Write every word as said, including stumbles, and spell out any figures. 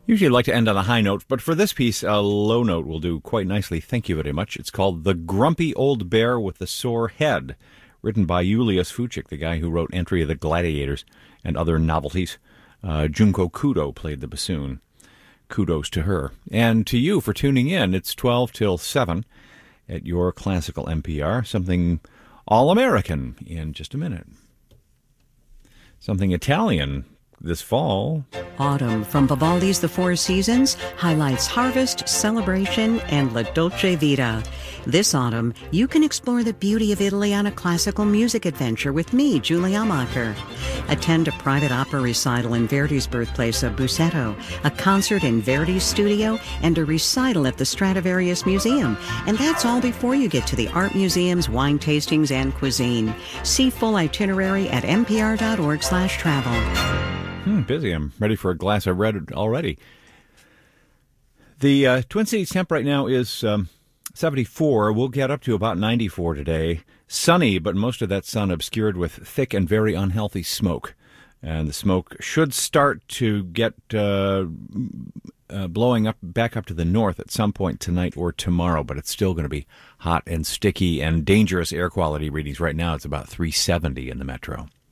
Usually I'd like to end on a high note, but for this piece, a low note will do quite nicely. Thank you very much. It's called The Grumpy Old Bear with the Sore Head, written by Julius Fuchik, the guy who wrote Entry of the Gladiators and other novelties. Uh, Junko Kudo played the bassoon. Kudos to her. And to you for tuning in. It's twelve till seven at your classical N P R. Something all-American in just a minute. Something Italian this fall. Autumn from Vivaldi's The Four Seasons highlights harvest, celebration, and La Dolce Vita. This autumn, you can explore the beauty of Italy on a classical music adventure with me, Julie Amacher. Attend a private opera recital in Verdi's birthplace of Busseto, a concert in Verdi's studio, and a recital at the Stradivarius Museum. And that's all before you get to the art museums, wine tastings, and cuisine. See full itinerary at npr.org slash travel. Hmm, busy. I'm ready for a glass of red already. The uh, Twin Cities temp right now is um, seventy-four. We'll get up to about ninety-four today. Sunny, but most of that sun obscured with thick and very unhealthy smoke. And the smoke should start to get uh, uh, blowing up back up to the north at some point tonight or tomorrow, but it's still going to be hot and sticky and dangerous air quality readings. Right now it's about three seventy in the metro.